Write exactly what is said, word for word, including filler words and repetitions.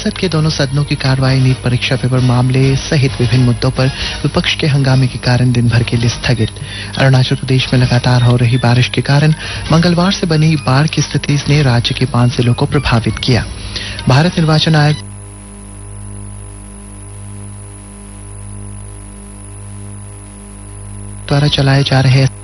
संसद के दोनों सदनों की कार्रवाई नीट परीक्षा पेपर मामले सहित विभिन्न मुद्दों पर विपक्ष के हंगामे के कारण दिन भर के लिए स्थगित। अरुणाचल प्रदेश में लगातार हो रही बारिश के कारण मंगलवार से बनी बाढ़ की स्थिति ने राज्य के पांच जिलों को प्रभावित किया। भारत निर्वाचन आयोग द्वारा चलाए जा रहे